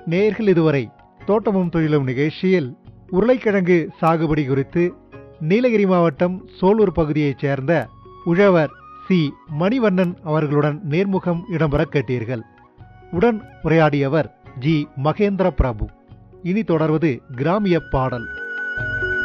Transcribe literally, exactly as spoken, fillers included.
நேயர்கள் இதுவரை தோட்டமும் தொழிலும் நிகழ்ச்சியில் உருளைக்கிழங்கு சாகுபடி குறித்து நீலகிரி மாவட்டம் சோலூர் பகுதியைச் சேர்ந்த உழவர் சி மணிவண்ணன் அவர்களுடன் நேர்முகம் இடம்பெற கேட்டீர்கள். உடன் உரையாடியவர் ஜி மகேந்திர பிரபு. இனி தொடர்வது கிராமிய பாடல்.